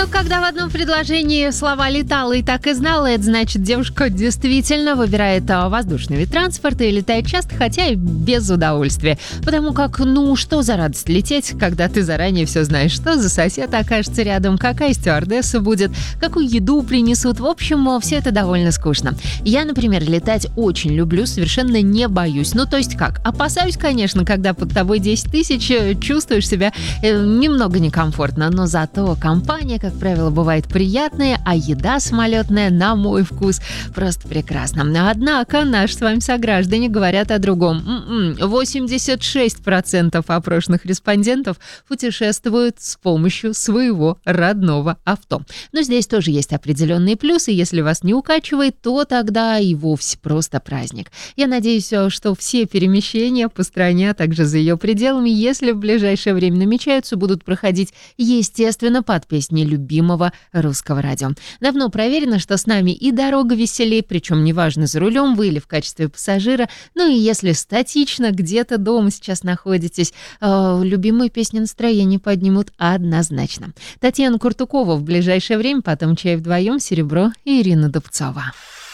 Но когда в одном предложении слова «летала» и «так и знала», это значит, девушка действительно выбирает воздушный вид транспорта и летает часто, хотя и без удовольствия. Потому как, что за радость лететь, когда ты заранее все знаешь, что за сосед окажется рядом, какая стюардесса будет, какую еду принесут. В общем, все это довольно скучно. Я, например, летать очень люблю, совершенно не боюсь. То есть как? Опасаюсь, конечно, когда под тобой 10 тысяч, чувствуешь себя немного некомфортно, но зато компания, как правило, бывает приятная, а еда самолетная, на мой вкус, просто прекрасна. Однако наши с вами сограждане говорят о другом. 86% опрошенных респондентов путешествуют с помощью своего родного авто. Но здесь тоже есть определенные плюсы. Если вас не укачивает, то тогда и вовсе просто праздник. Я надеюсь, что все перемещения по стране, а также за ее пределами, если в ближайшее время намечаются, будут проходить, естественно, под песни любимого русского радио. Давно проверено, что с нами и дорога веселее, причем неважно, за рулем вы или в качестве пассажира, и если статично где-то дома сейчас находитесь, любимые песни настроение поднимут однозначно. Татьяна Куртукова в ближайшее время, потом «Чай вдвоем», «Серебро» и Ирина Дубцова.